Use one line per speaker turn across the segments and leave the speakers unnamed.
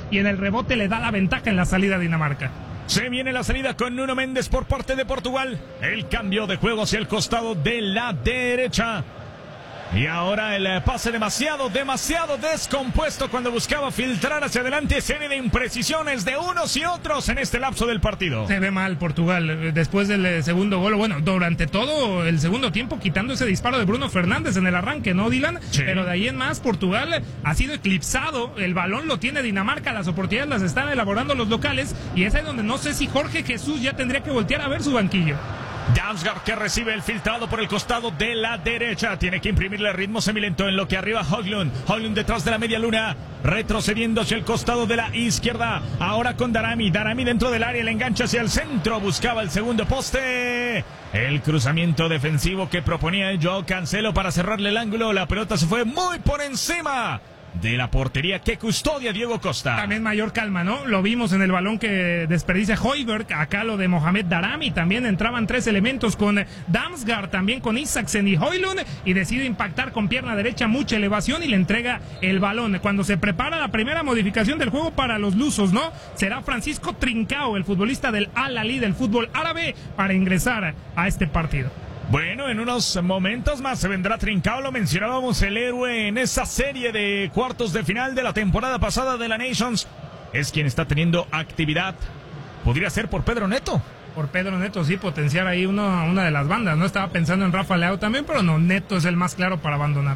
y en el rebote le da la ventaja en la salida a Dinamarca.
Se viene la salida con Nuno Méndez por parte de Portugal. El cambio de juego hacia el costado de la derecha. Y ahora el pase demasiado descompuesto cuando buscaba filtrar hacia adelante. Serie de imprecisiones de unos y otros en este lapso del partido.
Se ve mal Portugal después del segundo gol. Bueno, durante todo el segundo tiempo, quitando ese disparo de Bruno Fernández en el arranque, ¿no, Dylan?
Sí.
Pero de ahí en más, Portugal ha sido eclipsado. El balón lo tiene Dinamarca, las oportunidades las están elaborando los locales. Y es ahí donde no sé si Jorge Jesús ya tendría que voltear a ver su banquillo.
Damsgaard que recibe el filtrado por el costado de la derecha. Tiene que imprimirle ritmo semilento en lo que arriba Højlund. Højlund detrás de la media luna. Retrocediendo hacia el costado de la izquierda. Ahora con Darami. Darami dentro del área. El enganche hacia el centro. Buscaba el segundo poste. El cruzamiento defensivo que proponía Joao Cancelo para cerrarle el ángulo. La pelota se fue muy por encima de la portería que custodia Diego Costa.
También mayor calma, ¿no? Lo vimos en el balón que desperdicia Højbjerg, acá lo de Mohamed Darami, también entraban tres elementos con Damsgaard, también con Isaksen y Højlund, y decide impactar con pierna derecha, mucha elevación, y le entrega el balón. Cuando se prepara la primera modificación del juego para los lusos, ¿no? Será Francisco Trincao, el futbolista del Al-Ahly del fútbol árabe, para ingresar a este partido.
Bueno, en unos momentos más se vendrá Trincao, lo mencionábamos, el héroe en esa serie de cuartos de final de la temporada pasada de la Nations. Es quien está teniendo actividad. Podría ser por Pedro Neto.
Por Pedro Neto, sí, potenciar ahí una de las bandas, ¿no? Estaba pensando en Rafa Leao también, pero no, Neto es el más claro para abandonar.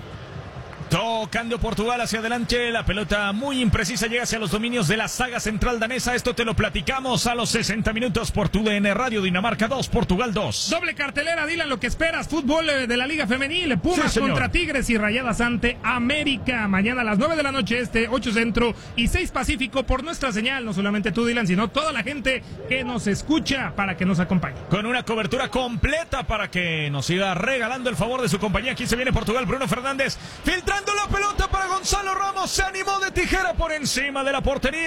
Tocando Portugal hacia adelante, la pelota muy imprecisa llega hacia los dominios de la saga central danesa. Esto te lo platicamos a los 60 minutos por TUDN Radio. Dinamarca 2, Portugal 2.
Doble cartelera, Dylan, lo que esperas, fútbol de la Liga Femenil, Pumas contra Tigres y Rayadas ante América. Mañana a las 9 de la noche 8 Centro y 6 Pacífico por nuestra señal. No solamente tú, Dylan, sino toda la gente que nos escucha para que nos acompañe.
Con una cobertura completa para que nos siga regalando el favor de su compañía. Aquí se viene Portugal, Bruno Fernández filtrando la pelota para Gonzalo Ramos. Se animó de tijera por encima de la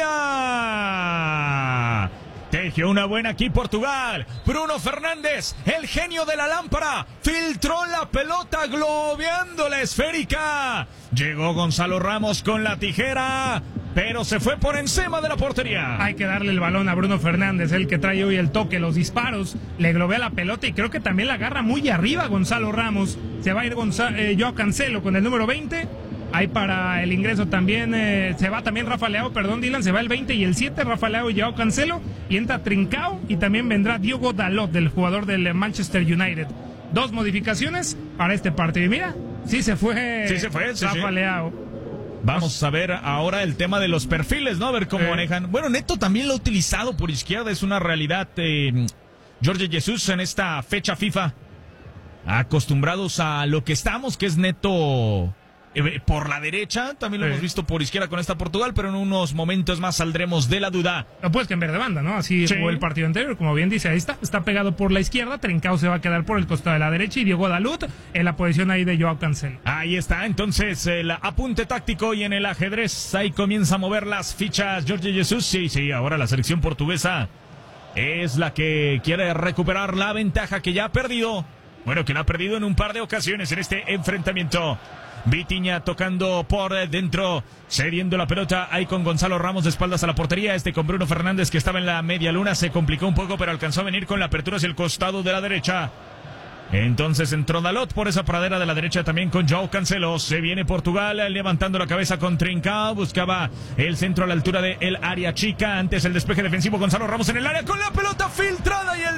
portería. Tejió una buena aquí Portugal. Bruno Fernández, el genio de la lámpara, filtró la pelota globeando la esférica. Llegó Gonzalo Ramos con la tijera, pero se fue por encima de la portería.
Hay que darle el balón a Bruno Fernández, el que trae hoy el toque, los disparos. Le globea la pelota y creo que también la agarra muy arriba Gonzalo Ramos. Se va a ir Joao Cancelo con el número 20. Ahí para el ingreso también se va también Rafa Leao, Dylan, se va el 20 y el 7, Rafa Leao y Joao Cancelo, y entra Trincao y también vendrá Diogo Dalot, del jugador del Manchester United. 2 modificaciones para este partido. Y mira, sí se fue Rafa Leao.
Vamos a ver ahora el tema de los perfiles, ¿no? A ver cómo manejan. Bueno, Neto también lo ha utilizado por izquierda, es una realidad. Jorge Jesús en esta fecha FIFA, acostumbrados a lo que estamos, que es Neto por la derecha, también lo hemos visto por izquierda con esta Portugal, pero en unos momentos más saldremos de la duda.
Lo puedes cambiar de banda, ¿no? Así jugó el partido anterior, como bien dice, ahí está pegado por la izquierda, Trincao se va a quedar por el costado de la derecha y Diogo Dalot en la posición ahí de Joao Cancelo.
Ahí está, entonces el apunte táctico y en el ajedrez, ahí comienza a mover las fichas Jorge Jesús. Sí, ahora la selección portuguesa es la que quiere recuperar la ventaja que ya ha perdido. Bueno, que la ha perdido en un par de ocasiones en este enfrentamiento. Vitinha tocando por dentro, cediendo la pelota ahí con Gonzalo Ramos de espaldas a la portería. Con Bruno Fernández que estaba en la media luna, se complicó un poco, pero alcanzó a venir con la apertura hacia el costado de la derecha. Entonces entró Dalot por esa pradera de la derecha también con Joao Cancelo. Se viene Portugal levantando la cabeza con Trincao. Buscaba el centro a la altura del área chica. Antes el despeje defensivo, Gonzalo Ramos en el área con la pelota filtrada y el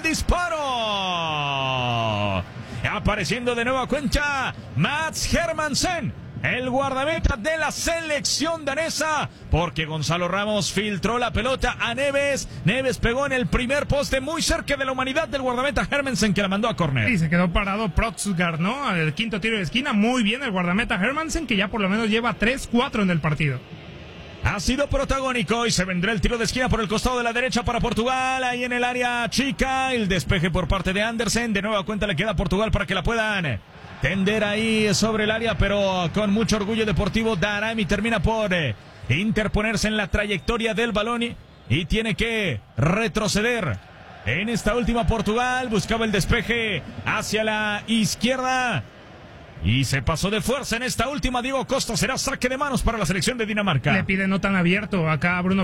disparo. Apareciendo de nueva cuenta Mats Hermansen, el guardameta de la selección danesa, porque Gonzalo Ramos filtró la pelota a Neves. Neves pegó en el primer poste muy cerca de la humanidad del guardameta Hermansen, que la mandó a córner.
Y se quedó parado Protsgaard, ¿no? El quinto tiro de esquina, muy bien el guardameta Hermansen, que ya por lo menos lleva 3-4 en el partido.
Ha sido protagónico y se vendrá el tiro de esquina por el costado de la derecha para Portugal, ahí en el área chica, el despeje por parte de Andersen. De nueva cuenta le queda a Portugal para que la puedan tender ahí sobre el área, pero con mucho orgullo deportivo Darami termina por interponerse en la trayectoria del balón y tiene que retroceder. En esta última Portugal buscaba el despeje hacia la izquierda y se pasó de fuerza en esta última. Diego Costa, será saque de manos para la selección de Dinamarca.
Le pide no tan abierto acá a Bruno